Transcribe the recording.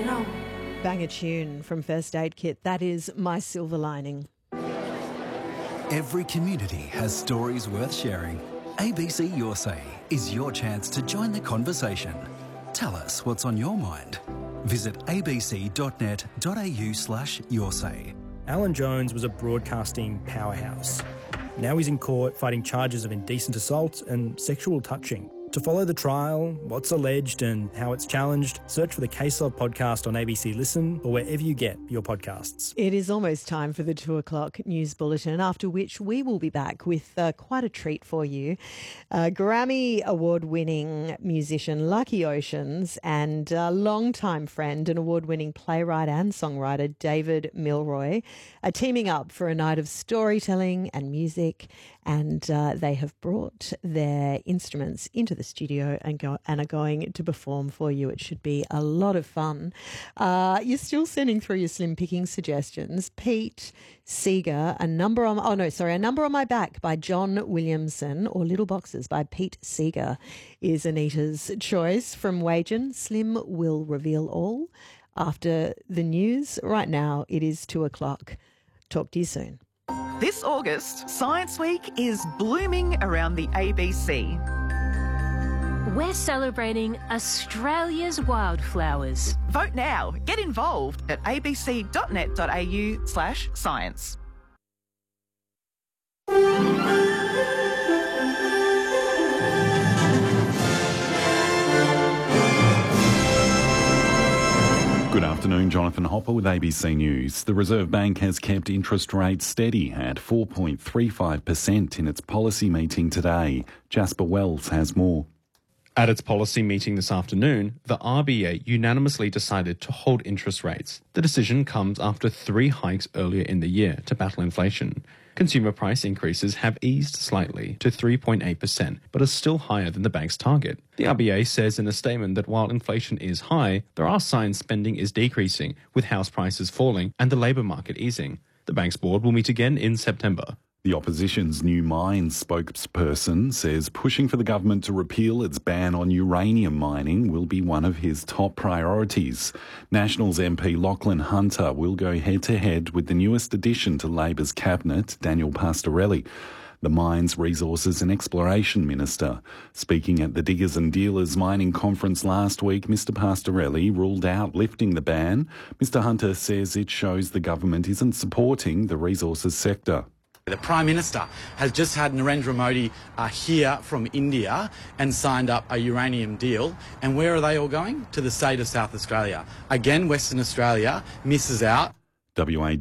Bang a tune from First Aid Kit. That is My Silver Lining. Every community has stories worth sharing. ABC Your Say is your chance to join the conversation. Tell us what's on your mind. Visit abc.net.au/yoursay. Alan Jones was a broadcasting powerhouse. Now he's in court fighting charges of indecent assault and sexual touching. To follow the trial, what's alleged and how it's challenged, search for the Case Of podcast on ABC Listen or wherever you get your podcasts. It is almost time for the 2 o'clock news bulletin, after which we will be back with quite a treat for you. Grammy award-winning musician Lucky Oceans and longtime friend and award-winning playwright and songwriter David Milroy are teaming up for a night of storytelling and music, and they have brought their instruments into the studio and are going to perform for you. It should be a lot of fun. You're still sending through your slim picking suggestions. Pete Seeger, A Number on My Back by John Williamson, or Little Boxes by Pete Seeger is Anita's choice. From Wagen, Slim will reveal all after the news. Right now, it is 2 o'clock. Talk to you soon. This August, Science Week is blooming around the ABC. We're celebrating Australia's wildflowers. Vote now. Get involved at abc.net.au/science. Good afternoon, Jonathan Hopper with ABC News. The Reserve Bank has kept interest rates steady at 4.35% in its policy meeting today. Jasper Wells has more. At its policy meeting this afternoon, the RBA unanimously decided to hold interest rates. The decision comes after 3 hikes earlier in the year to battle inflation. Consumer price increases have eased slightly to 3.8%, but are still higher than the bank's target. The RBA says in a statement that while inflation is high, there are signs spending is decreasing, with house prices falling and the labour market easing. The bank's board will meet again in September. The opposition's New Minds spokesperson says pushing for the government to repeal its ban on uranium mining will be one of his top priorities. Nationals MP Lachlan Hunter will go head-to-head with the newest addition to Labor's cabinet, Daniel Pastorelli, the Mines, Resources and Exploration Minister. Speaking at the Diggers and Dealers mining conference last week, Mr Pastorelli ruled out lifting the ban. Mr Hunter says it shows the government isn't supporting the resources sector. The Prime Minister has just had Narendra Modi here from India and signed up a uranium deal. And where are they all going? To the state of South Australia. Again, Western Australia misses out. WA